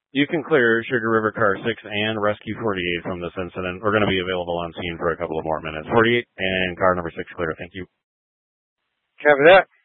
You can clear Sugar River Car 6 and Rescue 48 from this incident. We're going to be available on scene for a couple of more minutes. 48 and car number 6 clear. Thank you. Copy that.